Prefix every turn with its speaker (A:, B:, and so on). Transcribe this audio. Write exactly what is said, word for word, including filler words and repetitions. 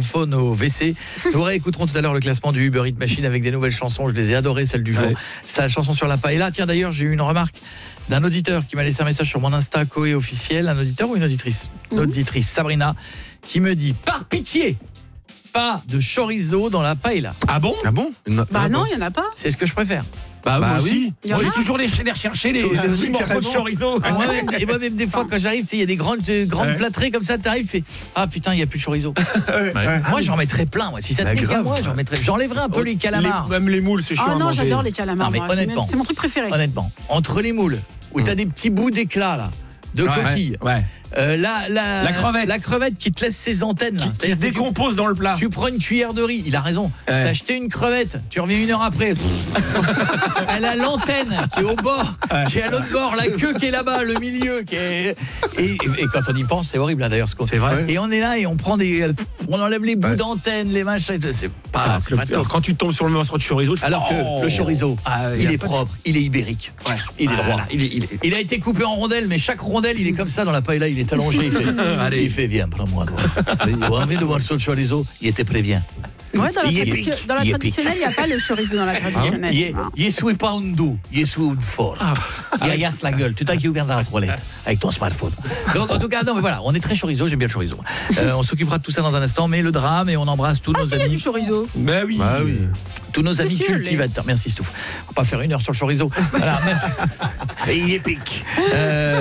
A: smartphone au W C. Nous réécouterons tout à l'heure le classement du Uber Eats Machine avec des nouvelles chansons. Je les ai adorées, celle du jour.
B: Ouais.
A: C'est la chanson sur la paella. Tiens, d'ailleurs, j'ai eu une remarque d'un auditeur qui m'a laissé un message sur mon Insta Coé officiel. Un auditeur ou une auditrice Une
C: Mmh.
A: auditrice, Sabrina, qui me dit, par pitié, pas de chorizo dans la paella.
B: Ah bon?
D: Ah bon?
C: Bah non, il y en a pas.
A: C'est ce que je préfère.
B: Bah,
D: Bah
B: moi
D: oui.
B: aussi.
C: Il y en
B: Moi,
C: a.
B: j'ai toujours les, les rechercher les,
D: Ah
B: les
D: oui,
B: petits morceaux de
D: carrément.
B: chorizo.
A: Et moi-même, et moi-même, des fois, quand j'arrive, tu sais, il y a des grandes, euh, grandes
B: Ouais.
A: plâtrées comme ça, t'arrives, tu fais ah putain, il n'y a plus de chorizo.
D: Ouais.
A: Moi, j'en mettrais plein. Moi. Si ça
D: Bah,
A: tenait qu'à
D: grave.
A: moi, j'en mettrais. J'enlèverais un peu les calamars.
B: Les- même les moules, c'est chiant
C: Ah
B: à
C: non,
B: manger.
C: j'adore les calamars.
A: Non, mais
C: moi. C'est
A: honnêtement.
C: mon- C'est mon truc préféré.
A: Honnêtement, entre les moules où t'as des petits bouts d'éclat là, de
B: Ouais,
A: coquilles,
B: Ouais.
A: euh, la, la,
B: La crevette.
A: la crevette qui te laisse ses antennes là.
B: Qui, qui se
A: C'est-à-dire que tu-
B: décompose dans le plat.
A: Tu prends une cuillère de riz, il a raison.
B: Ouais.
A: T'as acheté une crevette, tu reviens une heure après. Elle a l'antenne qui est au bord, qui est à l'autre bord, la queue qui est là-bas, le milieu qui est. Et, et quand on y pense, c'est horrible hein, d'ailleurs ce qu'on.
B: C'est vrai.
A: Et on est là et on prend des, on enlève les bouts
D: Ouais.
A: d'antenne, les machins. C'est pas,
B: Alors,
A: c'est
B: que-
A: pas top.
B: alors, quand tu tombes sur le morceau de chorizo, tu fais,
A: Alors que
B: oh.
A: le chorizo,
B: Ah,
A: il
B: y a
A: est
B: pas de-
A: propre, il est ibérique,
B: Ouais.
A: il est
B: Ah,
A: droit.
B: Il est, il est-
A: Il a été coupé en rondelles, mais chaque rondelle, il est comme ça dans la paella, il est allongé. Il fait,
B: Allez.
A: il fait viens, prends-moi. Tu as envie de voir ce chorizo? Il était prévient.
C: Ouais, dans la,
A: Il est
C: tradition-
A: pique,
C: dans la
A: il est
C: traditionnelle, il n'y a pas le chorizo dans la traditionnelle.
A: Il est,
C: Non.
A: il est sous pas un doux, il est sous une fort. Il agace la gueule, tout à qui ouvert dans la toilette avec ton smartphone. Donc en tout cas, non mais voilà, on est très chorizo, j'aime bien le chorizo. Euh, on s'occupera de tout ça dans un instant, mais le drame et on embrasse tous
C: Ah,
A: nos
C: si, il y a
A: amis,
C: du chorizo.
B: Bah oui.
D: Bah oui.
A: tous nos amis
C: Monsieur,
A: cultivateurs. Merci Stouff. On va pas faire une heure sur le chorizo. Voilà, merci. Il est pique. Euh,